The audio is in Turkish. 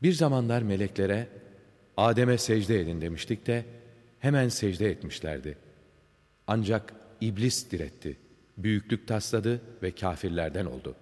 Bir zamanlar meleklere Adem'e secde edin demiştik de hemen secde etmişlerdi. Ancak iblis diretti, büyüklük tasladı ve kâfirlerden oldu.